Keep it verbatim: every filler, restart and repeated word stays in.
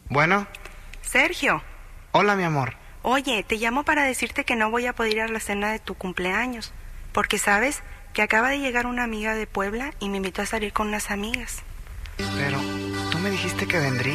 Bueno. Sergio. Hola, mi amor. Oye, te llamo para decirte que no voy a poder ir a la cena de tu cumpleaños, porque sabes que acaba de llegar una amiga de Puebla y me invitó a salir con unas amigas. Pero, ¿tú me dijiste que vendrías?